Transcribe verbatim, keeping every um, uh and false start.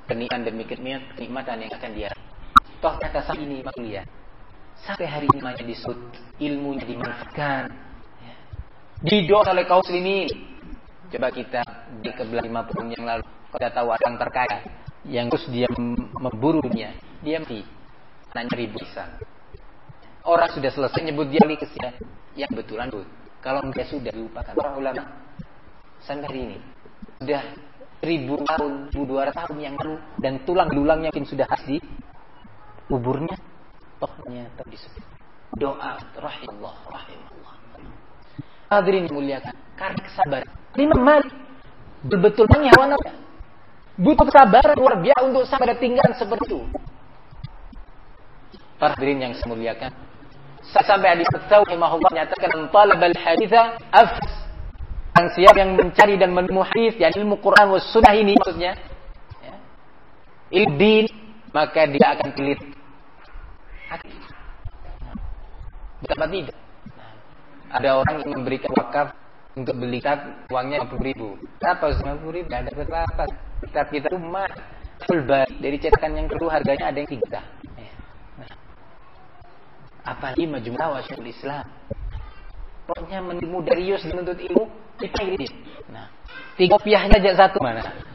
kenikmatan demi kenikmatan yang akan dia. Toh kata saat ini makuliah. Sampai hari ini masih disebut ilmunya dimanfaatkan, ya. Didorong oleh kaum muslimin. Coba kita di ke lima puluh tahun yang lalu, kita tahu orang terkaya yang terus dia memburu dunia, dia mati, nanya ribu lisan. Orang sudah selesai nyebut dia lagi kesia, yang betulan but. Kalau dia sudah dilupakan, para ulama sampai hari ini sudah ribu tahun, dua ratus tahun yang lalu, dan tulang tulangnya mungkin sudah khas di kuburnya. Tohnya disebut doa rahimahullah rahimahullah. Hadirin muliakan, karena kesabaran. Imam Malik betul-betul menyawan butuh kesabaran luar biasa untuk sampai tinggal seperti itu. Para hadirin yang saya muliakan, sampai hadis rahimahullah menyatakan talabal haditha afs. Yang siap yang mencari dan menemukan hadis dan ilmu Quran was sunnah ini maksudnya, ya, ilmu din, maka dia akan pelit. Betapa tidak. Ada orang yang memberikan wakaf untuk beli kitab, uangnya lima puluh ribu. Apa lima puluh ribu? Tidak dapat apa. Kitab kita rumah full body dari cetakan yang kedua harganya ada yang tiga. Nah, apalagi majmu' Syekhul Islam. Pokoknya menilmu Darius menuntut ilmu kita ini. Nah, tiga kopiahnya aja satu mana?